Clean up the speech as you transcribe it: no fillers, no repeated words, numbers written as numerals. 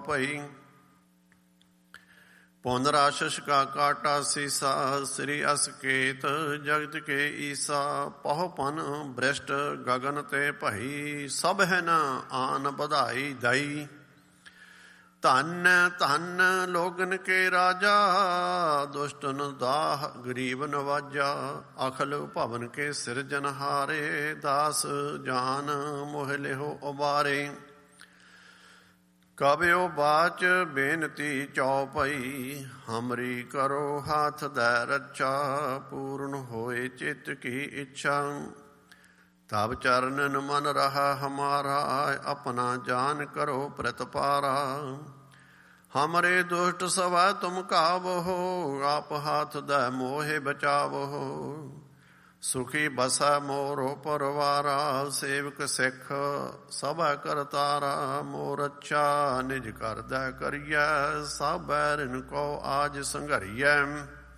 ਪਈ। ਪੁਨ ਰਾਸ਼ਸ ਕਾ ਕਾਟਾ ਸੀਸਾ, ਸ੍ਰੀ ਅਸਕੇਤ ਜਗਤ ਕੇ ਈਸਾ। ਪਹੁ ਪਨ ਬ੍ਰਿਸ਼ਟ ਗਗਨ ਤੇ ਭਈ, ਸਭ ਹੈ ਨ ਆਨ ਵਧਾਈ ਦਈ। ਧਨ ਧਨ ਲੋਗਨ ਕੇ ਰਾਜਾ, ਦੁਸ਼ਟਨ ਦਾਹ ਗਰੀਬ ਨਵਾਜਾ। ਅਖਲ ਭਵਨ ਕੇ ਸਿਰਜਨਹਾਰੇ, ਦਾਸ ਜਾਨ ਮੋਹ ਲਿਹੋ ਉਬਾਰੇ। ਕਬਿਓ ਬਾਚ ਬੇਨਤੀ ਚਉਪਈ, ਹਮਰੀ ਕਰੋ ਹਾਥ ਦੈ ਰੱਛਾ। ਪੂਰਨ ਹੋਏ ਚਿੱਤ ਕੀ ਇੱਛਾ, ਤਬ ਚਰਨਨ ਮਨ ਰਹਾ ਹਮਾਰਾ। ਆਪਣਾ ਜਾਨ ਕਰੋ ਪ੍ਰਤਪਾਰਾ, ਹਮਰੇ ਦੁਸ਼ਟ ਸਵੈ ਤੁਮ ਕਾਵਹੁ। ਆਪ ਹਾਥ ਦੈ ਮੋਹਿ ਬਚਾਵਹੁ, ਸੁਖੀ ਬਸੈ ਮੋਰੋ ਪਰਵਾਰਾ। ਸੇਵਕ ਸਿੱਖ ਸਭੈ ਕਰਤਾਰਾ, ਮੋਰ ਅੱਛਾ ਨਿਜ ਕਰਦੈ ਕਰੀਐ। ਸਭ ਬੈਰਿਨ ਕੋ ਆਜ ਸੰਘਰੀਐ।